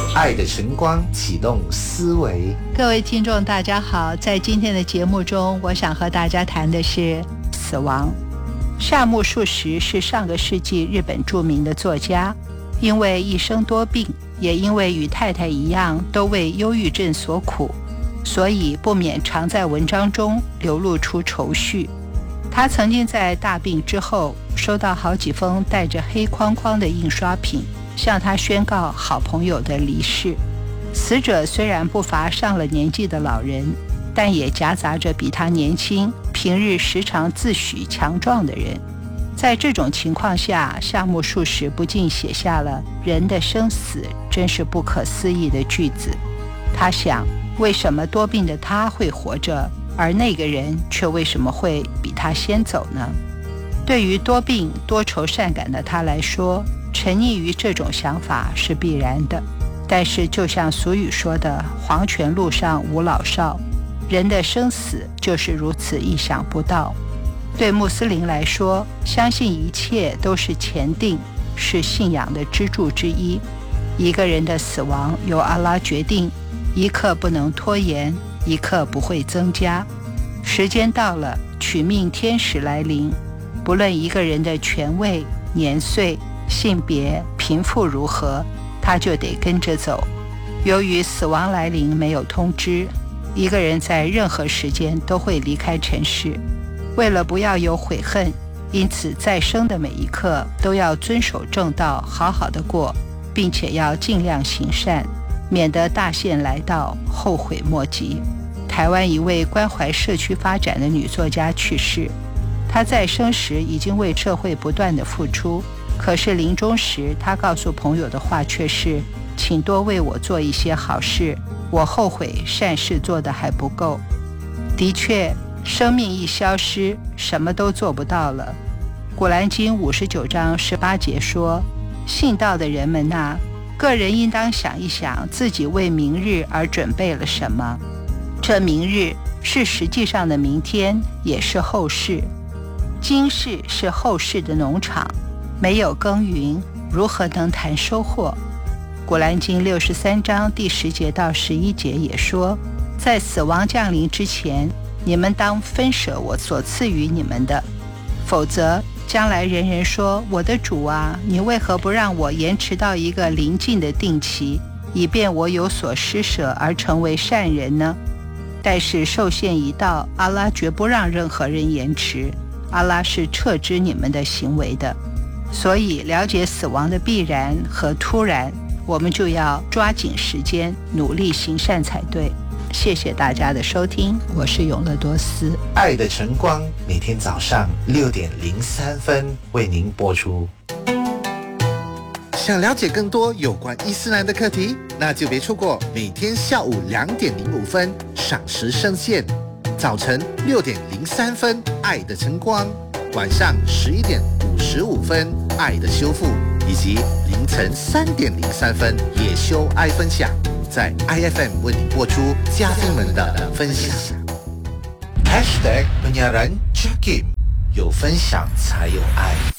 爱的晨光启动思维。 各位听众大家好，在今天的节目中，我想和大家谈的是死亡。夏目漱石是上个世纪日本著名的作家，因为一生多病，也因为与太太一样都为忧郁症所苦，所以不免常在文章中流露出愁绪。他曾经在大病之后收到好几封带着黑框框的印刷品，向他宣告好朋友的离世。死者虽然不乏上了年纪的老人，但也夹杂着比他年轻、平日时常自诩强壮的人。在这种情况下，夏目漱石不禁写下了“人的生死真是不可思议”的句子。他想，为什么多病的他会活着，而那个人却为什么会比他先走呢？对于多病多愁善感的他来说，沉溺于这种想法是必然的。但是就像俗语说的，黄泉路上无老少，人的生死就是如此意想不到。对穆斯林来说，相信一切都是前定，是信仰的支柱之一。一个人的死亡由阿拉决定，一刻不能拖延，一刻不会增加。时间到了，取命天使来临，不论一个人的权位、年岁、性别、贫富如何，他就得跟着走。由于死亡来临没有通知，一个人在任何时间都会离开尘世。为了不要有悔恨，因此在生的每一刻都要遵守正道，好好的过，并且要尽量行善，免得大限来到后悔莫及。台湾一位关怀社区发展的女作家去世，她在生时已经为社会不断的付出，可是临终时她告诉朋友的话却是：请多为我做一些好事，我后悔善事做得还不够。的确，生命一消失，什么都做不到了。古兰经59章18节说：信道的人们啊，个人应当想一想自己为明日而准备了什么。这明日是实际上的明天，也是后世。今世是后世的农场，没有耕耘，如何能谈收获？古兰经63章第10节到11节也说：在死亡降临之前，你们当分舍我所赐予你们的，否则将来人人说：我的主啊，你为何不让我延迟到一个临近的定期，以便我有所施舍而成为善人呢？但是寿限一到，阿拉绝不让任何人延迟，阿拉是撤知你们的行为的。所以了解死亡的必然和突然，我们就要抓紧时间，努力行善才对。谢谢大家的收听，我是永乐多斯。 爱的晨光每天早上6:03为您播出。 想了解更多有关伊斯兰的课题，那就别错过每天下午2:05赏时圣线，早晨6:03爱的晨光，晚上11:55爱的修复，以及凌晨3:03夜修爱分享，在 IFM 为你播出嘉宾们的分享。 #penyiaran Jakim， 有分享才有爱。